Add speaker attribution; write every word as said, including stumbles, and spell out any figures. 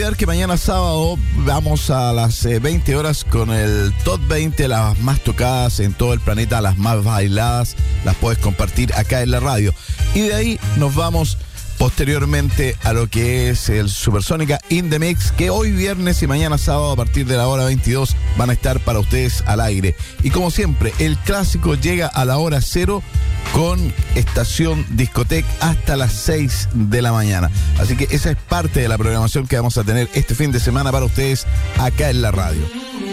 Speaker 1: olvidar que mañana sábado vamos a las eh, veinte horas con el Top veinte, las más tocadas en todo el planeta, las más bailadas, las puedes compartir acá en la radio. Y de ahí nos vamos posteriormente a lo que es el Supersónica In The Mix, que hoy viernes y mañana sábado a partir de la hora veintidós van a estar para ustedes al aire. Y como siempre, el clásico llega a la hora cero con Estación Discotec hasta las seis de la mañana. Así que esa es parte de la programación que vamos a tener este fin de semana para ustedes acá en la radio.